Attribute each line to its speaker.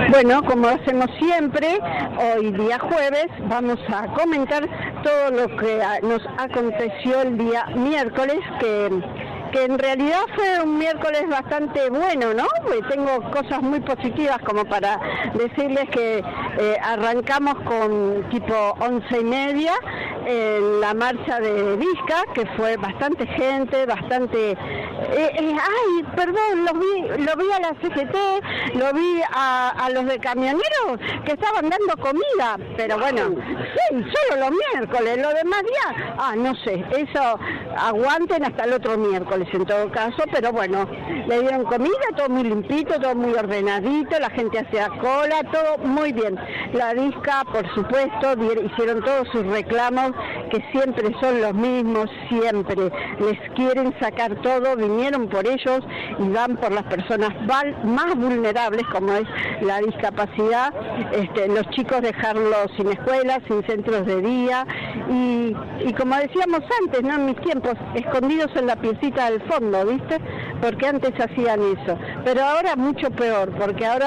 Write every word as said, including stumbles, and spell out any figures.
Speaker 1: Bueno, como hacemos siempre, hoy día jueves vamos a comentar todo lo que nos aconteció el día miércoles, que, que en realidad fue un miércoles bastante bueno, ¿no? Tengo cosas muy positivas como para decirles que eh, arrancamos con tipo once y media en la marcha de Vizca, que fue bastante gente, bastante... Eh, eh, ay, perdón, lo vi, lo vi a la C G T, lo vi a, a los de camioneros que estaban dando comida, pero bueno, sí, solo los miércoles, los demás días, ah, no sé, eso aguanten hasta el otro miércoles en todo caso, pero bueno, le dieron comida, todo muy limpito, todo muy ordenadito, la gente hacía cola, todo muy bien. La Vizca, por supuesto, hicieron todos sus reclamos, que siempre son los mismos, siempre les quieren sacar todo, vinieron por ellos y van por las personas más vulnerables, como es la discapacidad, este, los chicos dejarlos sin escuelas, sin centros de día, y, y como decíamos antes, ¿no? En mis tiempos, escondidos en la piecita del fondo, ¿viste? Porque antes hacían eso, pero ahora mucho peor, porque ahora